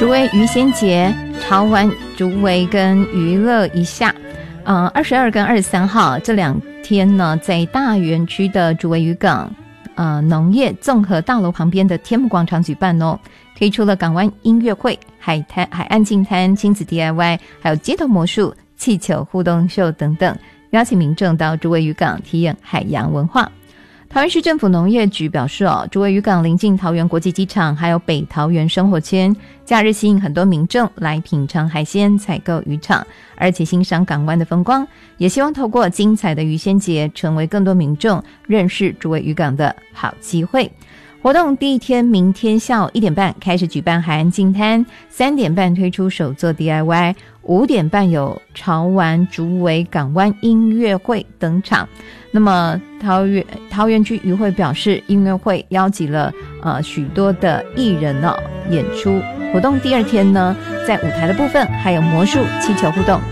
竹围渔仙节，潮玩竹围跟娱乐一下。22跟23号这2天呢，在大园区的竹围渔港农业综合大楼旁边的天幕广场举办哦，推出了港湾音乐会、海岸净滩、亲子 DIY， 还有街头魔术、气球互动秀等等，邀请民众到竹围渔港体验海洋文化。桃园市政府农业局表示竹围渔港临近桃园国际机场，还有北桃园生活圈，假日吸引很多民众来品尝海鲜、采购渔场，而且欣赏港湾的风光，也希望透过精彩的渔仙节，成为更多民众认识竹围渔港的好机会。活动第一天，明天下午1点半开始举办海岸净滩，3点半推出手作 DIY，5点半有潮玩竹围港湾音乐会登场。那么桃园区渔会表示，音乐会邀集了许多的艺人演出。活动第2天呢，在舞台的部分还有魔术、气球互动